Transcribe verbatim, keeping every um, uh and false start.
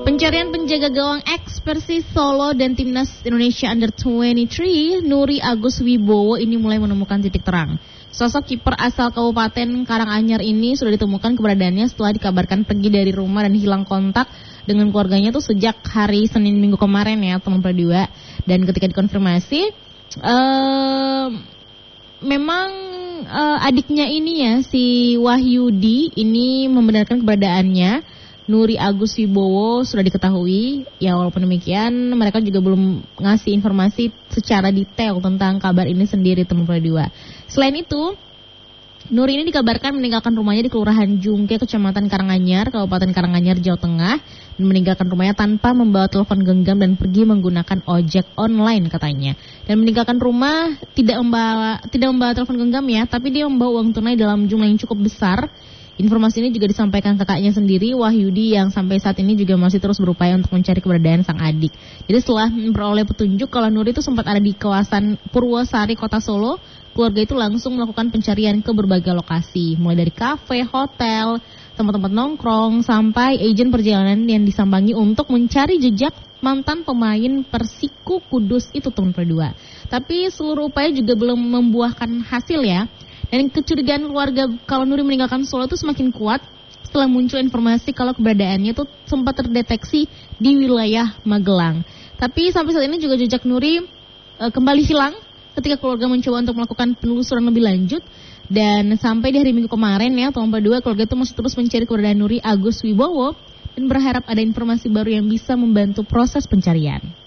Pencarian penjaga gawang ex Persis Solo dan Timnas Indonesia Under dua puluh tiga, Nuri Agus Wibowo ini mulai menemukan titik terang. Sosok kiper asal Kabupaten Karanganyar ini sudah ditemukan keberadaannya setelah dikabarkan pergi dari rumah dan hilang kontak dengan keluarganya tuh sejak hari Senin minggu kemarin ya, teman berdua. Dan ketika dikonfirmasi, uh, memang uh, adiknya ini ya, si Wahyudi ini membenarkan keberadaannya. Nuri Agus Wibowo sudah diketahui, ya walaupun demikian mereka juga belum ngasih informasi secara detail tentang kabar ini sendiri, teman dua. Selain itu, Nuri ini dikabarkan meninggalkan rumahnya di Kelurahan Jungke, Kecamatan Karanganyar, Kabupaten Karanganyar, Jawa Tengah, dan meninggalkan rumahnya tanpa membawa telepon genggam dan pergi menggunakan ojek online katanya. Dan meninggalkan rumah tidak membawa tidak membawa telepon genggam ya, tapi dia membawa uang tunai dalam jumlah yang cukup besar. Informasi ini juga disampaikan kakaknya sendiri, Wahyudi, yang sampai saat ini juga masih terus berupaya untuk mencari keberadaan sang adik. Jadi setelah memperoleh petunjuk kalau Nuri itu sempat ada di kawasan Purwosari, Kota Solo, keluarga itu langsung melakukan pencarian ke berbagai lokasi, mulai dari kafe, hotel, tempat-tempat nongkrong, sampai agen perjalanan yang disambangi untuk mencari jejak mantan pemain Persiku Kudus itu, teman berdua. Tapi seluruh upaya juga belum membuahkan hasil ya. Dan kecurigaan keluarga kalau Nuri meninggalkan Solo itu semakin kuat setelah muncul informasi kalau keberadaannya itu sempat terdeteksi di wilayah Magelang. Tapi sampai saat ini juga jejak Nuri e, kembali hilang ketika keluarga mencoba untuk melakukan penelusuran lebih lanjut. Dan sampai di hari Minggu kemarin ya, tahun kedua, keluarga itu masih terus mencari keberadaan Nuri Agus Wibowo dan berharap ada informasi baru yang bisa membantu proses pencarian.